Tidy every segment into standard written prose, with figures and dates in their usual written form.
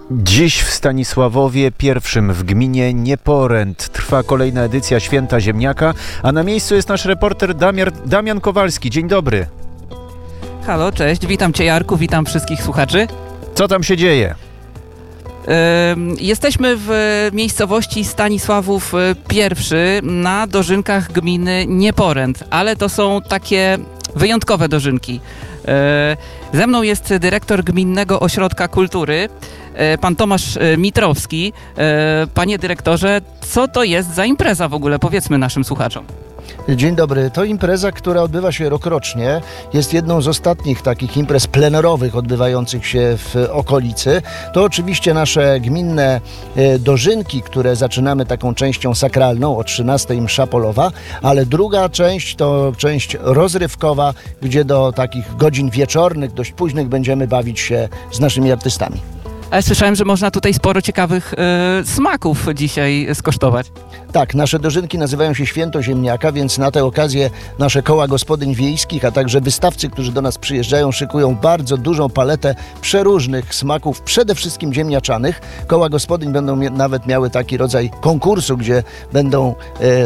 Dziś w Stanisławowie, pierwszym w gminie Nieporęt, trwa kolejna edycja Święta Ziemniaka, a na miejscu jest nasz reporter Damian Kowalski. Dzień dobry. Halo, cześć, witam Cię, Jarku, witam wszystkich słuchaczy. Co tam się dzieje? Jesteśmy w miejscowości Stanisławów I na dożynkach gminy Nieporęt, ale to są takie wyjątkowe dożynki. Ze mną jest dyrektor Gminnego Ośrodka Kultury, pan Tomasz Mitrowski. Panie dyrektorze, co to jest za impreza w ogóle? Powiedzmy naszym słuchaczom. Dzień dobry. To impreza, która odbywa się rokrocznie. Jest jedną z ostatnich takich imprez plenerowych odbywających się w okolicy. To oczywiście nasze gminne dożynki, które zaczynamy taką częścią sakralną, o 13:00 msza polowa, ale druga część to część rozrywkowa, gdzie do takich godzin wieczornych, dość późnych będziemy bawić się z naszymi artystami. Ale słyszałem, że można tutaj sporo ciekawych smaków dzisiaj skosztować. Tak, nasze dożynki nazywają się Święto Ziemniaka, więc na tę okazję nasze koła gospodyń wiejskich, a także wystawcy, którzy do nas przyjeżdżają, szykują bardzo dużą paletę przeróżnych smaków, przede wszystkim ziemniaczanych. Koła gospodyń będą nawet miały taki rodzaj konkursu, gdzie będą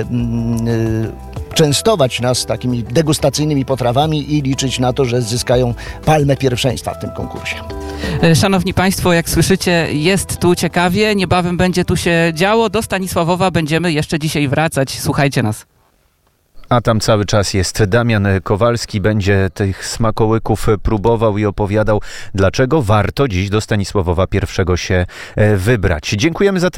częstować nas takimi degustacyjnymi potrawami i liczyć na to, że zyskają palmę pierwszeństwa w tym konkursie. Szanowni Państwo, jak słyszycie, jest tu ciekawie, niebawem będzie tu się działo. Do Stanisławowa będziemy jeszcze dzisiaj wracać. Słuchajcie nas. A tam cały czas jest Damian Kowalski, będzie tych smakołyków próbował i opowiadał, dlaczego warto dziś do Stanisławowa I się wybrać. Dziękujemy za